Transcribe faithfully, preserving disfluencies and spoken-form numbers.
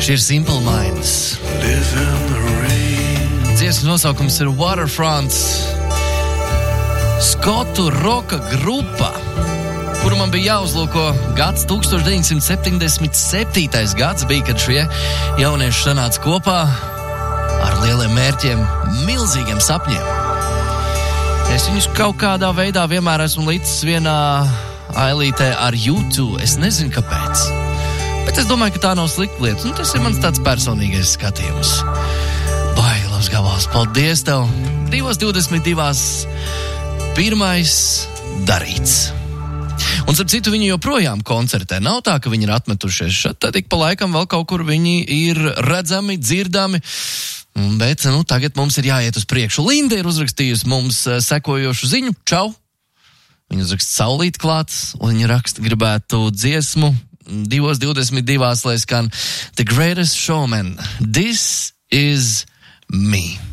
Šie ir Simple Minds. Dziesmas nosaukums ir Waterfront. Skotu roka grupa, kuru man bija jāuzlūko gads tūkstoš deviņsimt septiņdesmit septītais gads bija, kad šie jaunieši sanāca kopā ar lieliem mērķiem, milzīgiem sapņiem. Es viņus kaut kādā veidā vienmēr esmu līdzis vienā ailītē ar YouTube. Es nezinu, kāpēc. Bet es domāju, ka tā nav slikta lieta. Nu, tas ir mans tāds personīgais skatījums. Bailos gabals. Paldies tev. divos divdesmit divās pirmais darīts. Un, starp citu, viņi joprojām koncertē. Nav tā, ka viņi ir atmetušies. Šeit tik pa laikam vēl kaut kur viņi ir redzami, dzirdami. Bet, nu, tagad mums ir jāiet uz priekšu. Linda ir uzrakstījusi mums sekojošu ziņu. Čau! Viņa uzraksta saulīt klāts, un viņa raksta gribētu dziesmu divos divdesmit divās, lai skan The Greatest Showman. This is me.